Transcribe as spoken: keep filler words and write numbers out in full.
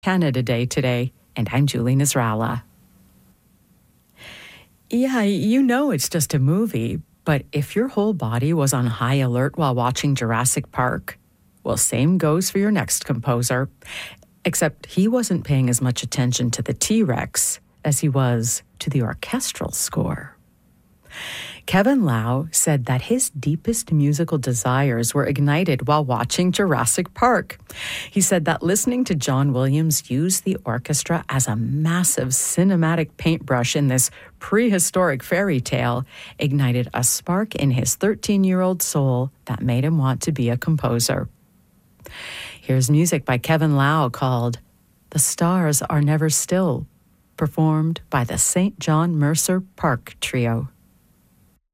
Canada Day today, and I'm Julie Nasrallah. Yeah, you know it's just a movie, but if your whole body was on high alert while watching Jurassic Park, well, same goes for your next composer. Except he wasn't paying as much attention to the T-Rex as he was to the orchestral score. Kevin Lau said that his deepest musical desires were ignited while watching Jurassic Park. He said that listening to John Williams use the orchestra as a massive cinematic paintbrush in this prehistoric fairy tale ignited a spark in his thirteen-year-old soul that made him want to be a composer. Here's music by Kevin Lau called "The Stars Are Never Still," performed by the Saint John Mercer Park Trio.